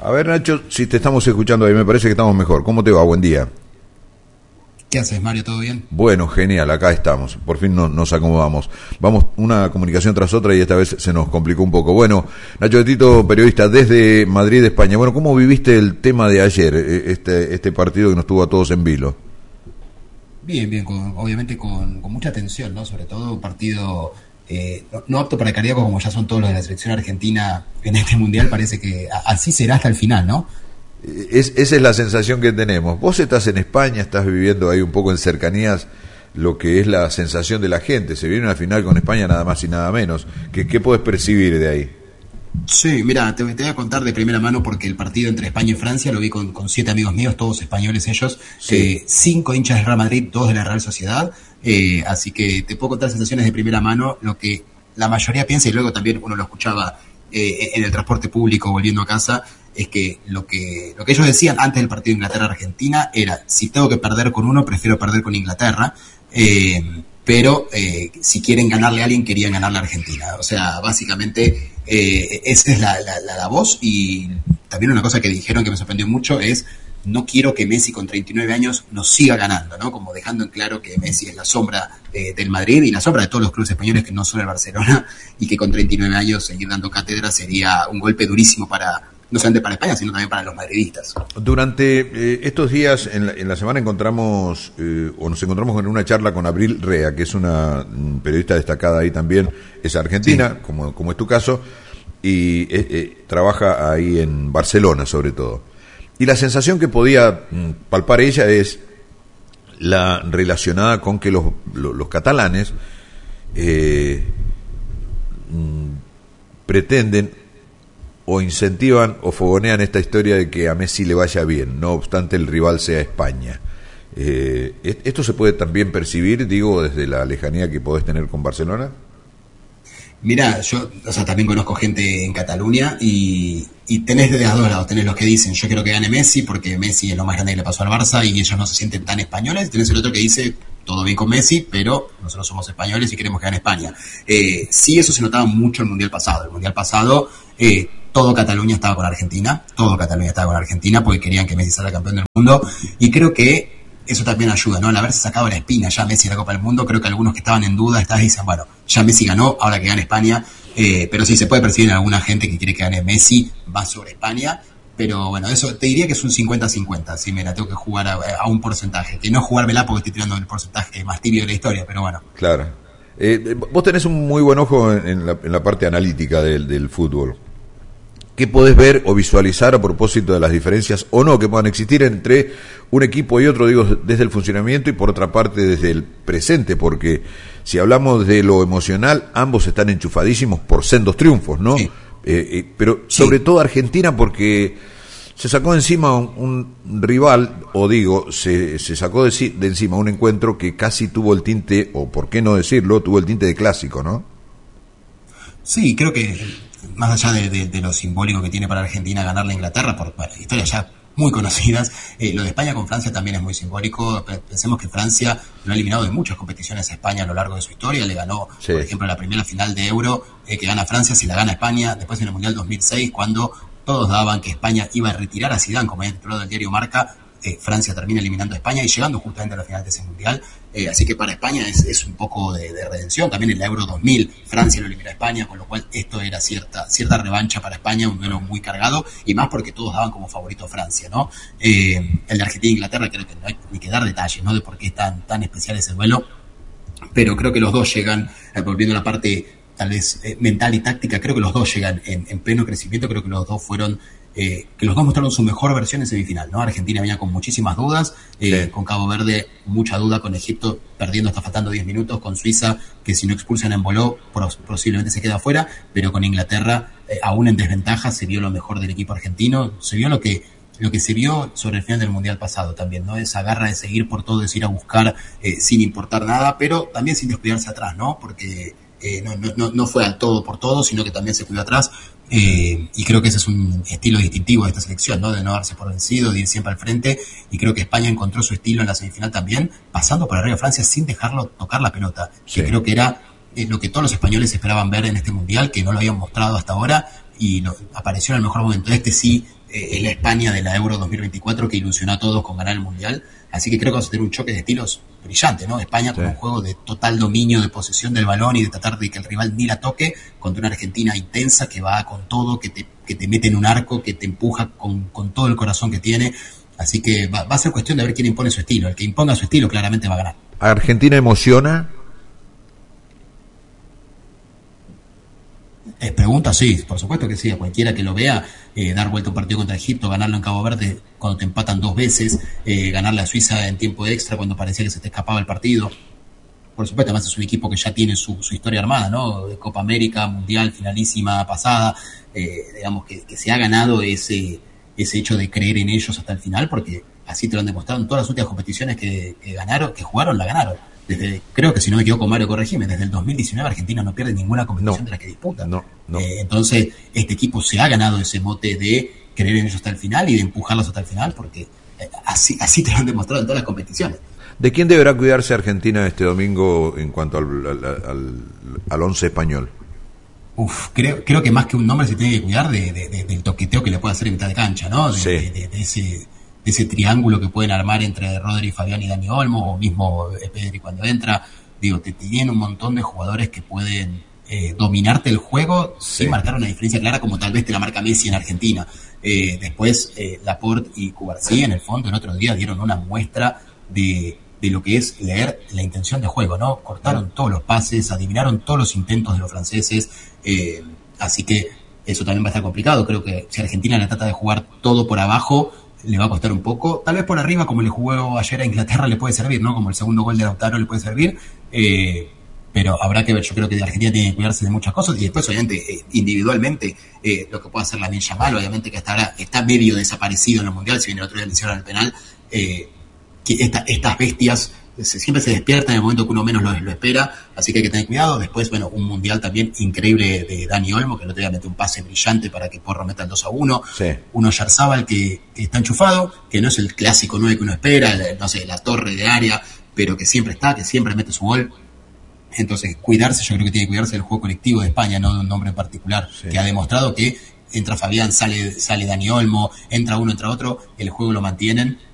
A ver, Nacho, si te estamos escuchando ahí, me parece que estamos mejor. ¿Cómo te va? Buen día. ¿Qué haces, Mario? ¿Todo bien? Bueno, genial, acá estamos. Por fin nos acomodamos. Vamos una comunicación tras otra y esta vez se nos complicó un poco. Bueno, Nacho de Tito, periodista desde Madrid, España. Bueno, ¿cómo viviste el tema de ayer, este partido que nos tuvo a todos en vilo? Bien, bien, obviamente con mucha tensión, ¿no? Sobre todo un partido no apto para cardíacos como ya son todos los de la selección argentina en este mundial. Parece que así será hasta el final, ¿no? Esa es la sensación que tenemos. Vos estás en España, estás viviendo ahí un poco en cercanías lo que es la sensación de la gente. Se viene una final con España nada más y nada menos. ¿Qué podés percibir de ahí? Sí, mira, te voy a contar de primera mano porque el partido entre España y Francia lo vi con 7 amigos míos, todos españoles ellos, Sí. 5 hinchas del Real Madrid, 2 de la Real Sociedad, así que te puedo contar sensaciones de primera mano, lo que la mayoría piensa, y luego también uno lo escuchaba en el transporte público volviendo a casa, es que lo que ellos decían antes del partido Inglaterra-Argentina era, si tengo que perder con uno, prefiero perder con Inglaterra, pero si quieren ganarle a alguien, querían ganarle a Argentina. O sea, básicamente esa es la voz. Y también una cosa que dijeron que me sorprendió mucho es: no quiero que Messi con 39 años nos siga ganando, ¿no? Como dejando en claro que Messi es la sombra del Madrid y la sombra de todos los clubes españoles que no son el Barcelona, y que con 39 años seguir dando cátedra sería un golpe durísimo para, no solamente para España, sino también para los madridistas. Durante estos días, en la semana nos encontramos en una charla con Abril Rea, que es una periodista destacada ahí también, es argentina, sí, como es tu caso, y trabaja ahí en Barcelona sobre todo. Y la sensación que podía palpar ella es la relacionada con que los catalanes pretenden o incentivan o fogonean esta historia de que a Messi le vaya bien, no obstante el rival sea España. ¿Esto se puede también percibir, digo, desde la lejanía que podés tener con Barcelona? Mira, yo también conozco gente en Cataluña y tenés de los dos lados. Tenés los que dicen, yo quiero que gane Messi porque Messi es lo más grande que le pasó al Barça y ellos no se sienten tan españoles. Tenés el otro que dice, todo bien con Messi, pero nosotros somos españoles y queremos que gane España. Sí, eso se notaba mucho en el Mundial pasado. El Mundial pasado, todo Cataluña estaba con Argentina, porque querían que Messi salga campeón del mundo, y creo que eso también ayuda, ¿no? Al haberse sacado la espina ya Messi de la Copa del Mundo, creo que algunos que estaban en duda dicen, bueno, ya Messi ganó, ahora que gane España, pero sí se puede percibir en alguna gente que quiere que gane Messi, va sobre España, pero bueno, eso te diría que es un 50-50, si me la tengo que jugar a un porcentaje, que no jugármela porque estoy tirando el porcentaje más tibio de la historia, pero bueno. Claro. Vos tenés un muy buen ojo en la parte analítica del fútbol. ¿Qué podés ver o visualizar a propósito de las diferencias o no que puedan existir entre un equipo y otro, digo, desde el funcionamiento y por otra parte desde el presente? Porque si hablamos de lo emocional, ambos están enchufadísimos por sendos triunfos, ¿no? Sí. Pero sobre todo Argentina, porque se sacó de encima un rival, o digo, se sacó de encima un encuentro que casi tuvo el tinte, o por qué no decirlo, tuvo el tinte de clásico, ¿no? Sí, creo que más allá de lo simbólico que tiene para Argentina ganarle a Inglaterra, por historias ya muy conocidas, lo de España con Francia también es muy simbólico. Pensemos que Francia lo ha eliminado de muchas competiciones a España a lo largo de su historia. Le ganó, sí, por ejemplo, la primera final de Euro que gana Francia, si la gana España, después en el Mundial 2006, cuando todos daban que España iba a retirar a Zidane, como había titulado el diario Marca, Francia termina eliminando a España y llegando justamente a la final de ese mundial, así que para España es un poco de redención. También en la Euro 2000 Francia lo eliminó a España, con lo cual esto era cierta revancha para España, un duelo muy cargado, y más porque todos daban como favorito a Francia, ¿no? El de Argentina e Inglaterra creo que no hay ni que dar detalles, ¿no?, de por qué es tan especial ese duelo, pero creo que los dos llegan, volviendo a la parte tal vez mental y táctica, creo que los dos llegan en pleno crecimiento. Creo que los dos fueron que los dos mostraron su mejor versión en semifinal, ¿no? Argentina venía con muchísimas dudas, sí, con Cabo Verde mucha duda, con Egipto perdiendo hasta faltando 10 minutos, con Suiza que si no expulsan a Embolo posiblemente se queda afuera, pero con Inglaterra aún en desventaja se vio lo mejor del equipo argentino, se vio lo que se vio sobre el final del Mundial pasado también, ¿no? Esa garra de seguir por todo, es ir a buscar sin importar nada, pero también sin descuidarse atrás, ¿no? Porque no fue al todo por todo, sino que también se cuidó atrás, y creo que ese es un estilo distintivo de esta selección, ¿no? De no darse por vencido, de ir siempre al frente, y creo que España encontró su estilo en la semifinal también, pasando por arriba de Francia sin dejarlo tocar la pelota, sí, que creo que era lo que todos los españoles esperaban ver en este Mundial, que no lo habían mostrado hasta ahora, y apareció en el mejor momento. Sí la España de la Euro 2024 que ilusionó a todos con ganar el Mundial. Así que creo que vamos a tener un choque de estilos brillante, ¿no? España con un juego de total dominio, de posesión del balón y de tratar de que el rival ni la toque, contra una Argentina intensa que va con todo, que te mete en un arco, que te empuja con todo el corazón que tiene. Así que va a ser cuestión de ver quién impone su estilo. El que imponga su estilo claramente va a ganar. ¿Argentina emociona? Pregunta, sí, por supuesto que sí, a cualquiera que lo vea, dar vuelta un partido contra Egipto, ganarlo en Cabo Verde cuando te empatan 2 veces, ganarle a Suiza en tiempo extra cuando parecía que se te escapaba el partido. Por supuesto, además es un equipo que ya tiene su historia armada, ¿no? De Copa América, Mundial, finalísima pasada, digamos que se ha ganado ese hecho de creer en ellos hasta el final, porque así te lo han demostrado en todas las últimas competiciones que jugaron, la ganaron. Creo que si no me equivoco, Mario, corregime, desde el 2019 Argentina no pierde ninguna competición de la que disputa. Entonces, este equipo se ha ganado ese mote de creer en ellos hasta el final y de empujarlos hasta el final, porque así te lo han demostrado en todas las competiciones. ¿De quién deberá cuidarse Argentina este domingo en cuanto al once español? Creo que más que un nombre se tiene que cuidar del toqueteo que le puede hacer en mitad de cancha, ¿no? De ese triángulo que pueden armar entre Rodri, Fabián y Dani Olmo, o mismo Pedri cuando entra. Digo, te tienen un montón de jugadores que pueden dominarte el juego sin marcar una diferencia clara como tal vez te la marca Messi en Argentina. Después, Laporte y Cubarsí, en el fondo, el otro día dieron una muestra de lo que es leer la intención de juego, ¿no? Cortaron todos los pases, adivinaron todos los intentos de los franceses, así que eso también va a estar complicado. Creo que si Argentina le trata de jugar todo por abajo, le va a costar un poco. Tal vez por arriba, como le jugó ayer a Inglaterra, le puede servir, ¿no? Como el segundo gol de Lautaro le puede servir, pero habrá que ver. Yo creo que Argentina tiene que cuidarse de muchas cosas, y después obviamente individualmente lo que puede hacer Lamine Yamal, obviamente que hasta ahora está medio desaparecido en el Mundial, si bien el otro día le hicieron el penal, que estas bestias siempre se despiertan en el momento que uno menos lo espera, así que hay que tener cuidado. Después, bueno, un Mundial también increíble de Dani Olmo, que el otro día metió un pase brillante para que Porro meta el 2-1, un Oyarzabal que está enchufado, que no es el clásico 9 que uno espera, no sé, la torre de área, pero que siempre está, que siempre mete su gol. Entonces, cuidarse, yo creo que tiene que cuidarse del juego colectivo de España, no de un nombre en particular, que ha demostrado que entra Fabián, sale Dani Olmo, entra uno, entra otro, el juego lo mantienen,